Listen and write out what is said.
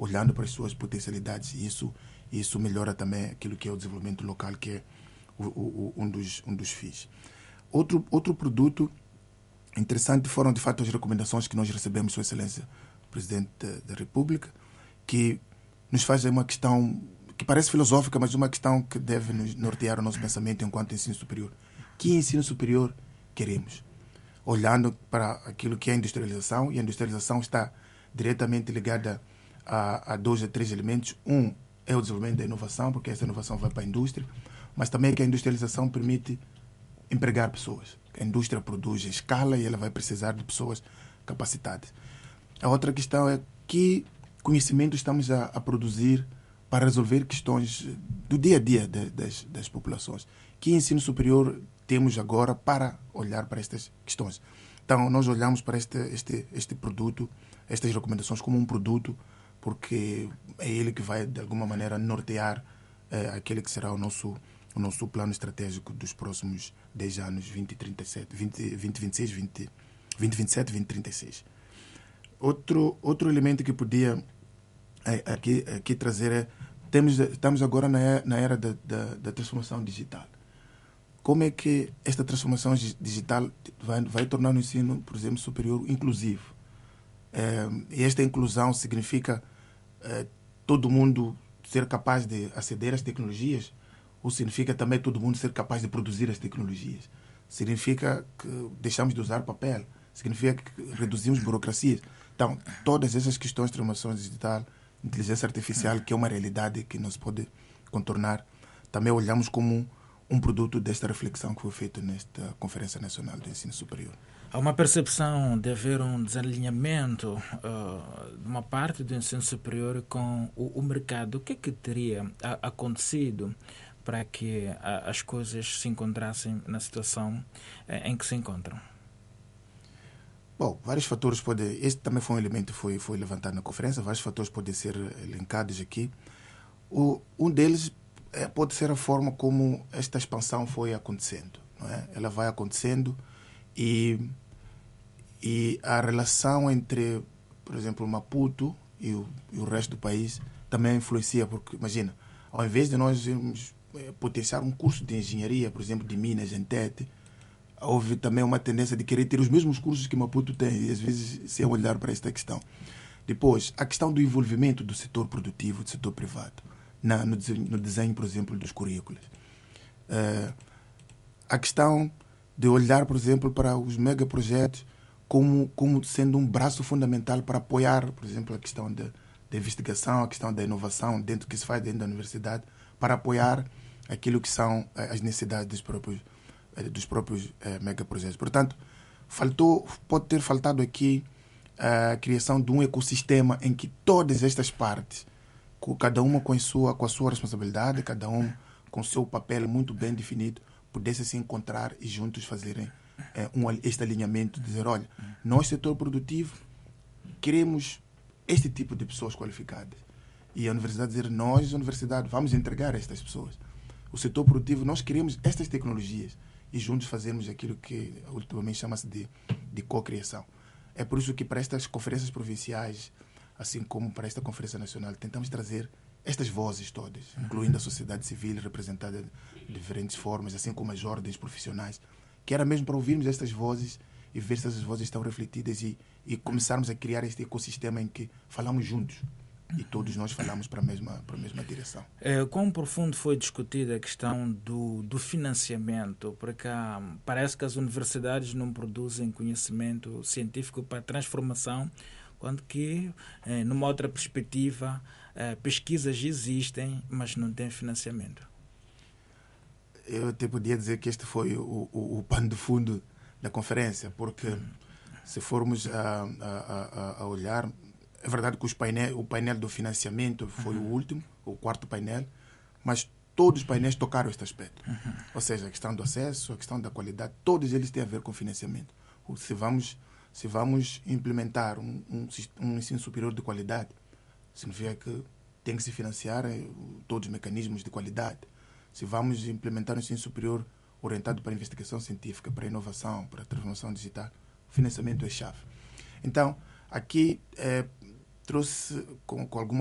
olhando para as suas potencialidades. E isso melhora também aquilo que é o desenvolvimento local, que é um dos FIIs. Outro produto interessante foram, de fato, as recomendações que nós recebemos, Sua Excelência, Presidente da República, que nos faz uma questão que parece filosófica, mas uma questão que deve nos nortear o nosso pensamento enquanto ensino superior. Que ensino superior queremos? Olhando para aquilo que é a industrialização, e a industrialização está diretamente ligada a 2 a 3 elementos. Um é o desenvolvimento da inovação, porque essa inovação vai para a indústria, mas também que a industrialização permite empregar pessoas. A indústria produz em escala e ela vai precisar de pessoas capacitadas. A outra questão é que conhecimento estamos a produzir para resolver questões do dia a dia das populações. Que ensino superior temos agora para olhar para estas questões? Então, nós olhamos para este produto, estas recomendações, como um produto, porque é ele que vai, de alguma maneira, nortear aquele que será o nosso plano estratégico dos próximos 10 anos, 2027, 2036. Outro elemento que podia aqui trazer é estamos agora na era da transformação digital. Como é que esta transformação digital vai tornar o ensino, por exemplo, superior inclusivo? E esta inclusão significa todo mundo ser capaz de aceder às tecnologias, ou significa também todo mundo ser capaz de produzir as tecnologias? Significa que deixamos de usar papel? Significa que reduzimos burocracias? Então, todas essas questões de transformação digital, inteligência artificial, que é uma realidade que não se pode contornar, também olhamos como um produto desta reflexão que foi feita nesta Conferência Nacional do Ensino Superior. Há uma percepção de haver um desalinhamento de uma parte do ensino superior com o mercado. O que é que teria acontecido para que as coisas se encontrassem na situação em que se encontram? Bom, vários fatores podem... Este também foi um elemento que foi levantado na conferência. Vários fatores podem ser elencados aqui. Um deles pode ser a forma como esta expansão foi acontecendo. Não é? Ela vai acontecendo e a relação entre, por exemplo, Maputo e o resto do país também influencia, porque, imagina, ao invés de nós irmos potenciar um curso de engenharia, por exemplo, de Minas, em Tete, houve também uma tendência de querer ter os mesmos cursos que Maputo tem, e às vezes sem olhar para esta questão. Depois, a questão do envolvimento do setor produtivo, do setor privado, no desenho, por exemplo, dos currículos. A questão de olhar, por exemplo, para os megaprojetos como sendo um braço fundamental para apoiar, por exemplo, a questão da investigação, a questão da inovação dentro que se faz dentro da universidade, para apoiar aquilo que são as necessidades dos próprios megaprojetos. Portanto, pode ter faltado aqui a criação de um ecossistema em que todas estas partes, cada uma com a sua responsabilidade, cada um com o seu papel muito bem definido, pudessem se encontrar e juntos fazerem este alinhamento, dizer, olha, nós, setor produtivo, queremos este tipo de pessoas qualificadas. E a universidade dizer, nós, universidade, vamos entregar a estas pessoas. O setor produtivo, nós queremos estas tecnologias e juntos fazermos aquilo que ultimamente chama-se de co-criação. É por isso que para estas conferências provinciais, assim como para esta Conferência Nacional, tentamos trazer estas vozes todas, incluindo a sociedade civil representada de diferentes formas, assim como as ordens profissionais, que era mesmo para ouvirmos estas vozes e ver se essas vozes estão refletidas e começarmos a criar este ecossistema em que falamos juntos e todos nós falamos para a mesma direção. Quão profundo foi discutida a questão do financiamento? Porque parece que as universidades não produzem conhecimento científico para transformação, quando que, numa outra perspectiva, pesquisas existem, mas não tem financiamento. Eu até podia dizer que este foi o pano de fundo da conferência, porque se formos a olhar, é verdade que o painel do financiamento foi o último, o quarto painel, mas todos os painéis tocaram este aspecto. Ou seja, a questão do acesso, a questão da qualidade, todos eles têm a ver com financiamento. Se vamos implementar um ensino superior de qualidade, significa que tem que se financiar todos os mecanismos de qualidade. Se vamos implementar um ensino superior orientado para a investigação científica, para a inovação, para a transformação digital, o financiamento é chave. Então, aqui trouxe com alguma